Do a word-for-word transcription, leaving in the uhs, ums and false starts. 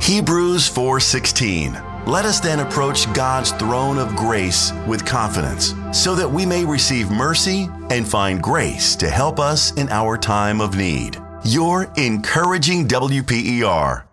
Hebrews four sixteen. Let us then approach God's throne of grace with confidence, so that we may receive mercy and find grace to help us in our time of need. Your encouraging W P E R.